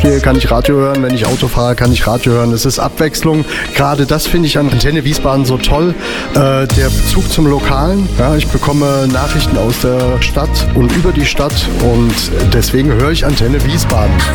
gehe, kann ich Radio hören. Wenn ich Auto fahre, kann ich Radio hören. Es ist Abwechslung. Gerade das finde ich an Antenne Wiesbaden so toll. Der Bezug zum Lokalen. Ja, ich bekomme Nachrichten aus der Stadt und über die Stadt und deswegen höre ich Antenne Wiesbaden.